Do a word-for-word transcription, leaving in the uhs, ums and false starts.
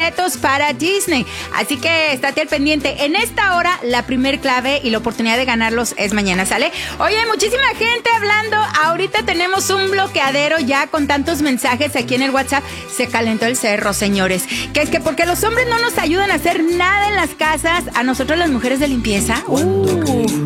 boletos para Disney. Así que estate al pendiente. En esta hora, la primer clave y la oportunidad de ganarlos es mañana, ¿sale? Oye, muchísima gente hablando. Ahorita tenemos un bloqueadero ya con tantos mensajes aquí en el WhatsApp. Se calentó el cerro, señores. Que es que porque los hombres no nos ayudan a hacer nada en las casas, a nosotros las mujeres de limpieza. Uh.